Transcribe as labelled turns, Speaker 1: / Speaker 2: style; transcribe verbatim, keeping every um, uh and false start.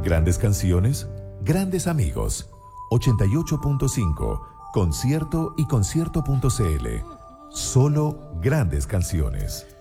Speaker 1: Grandes canciones, grandes amigos. ochenta y ocho punto cinco, concierto y concierto punto c l. Solo grandes canciones.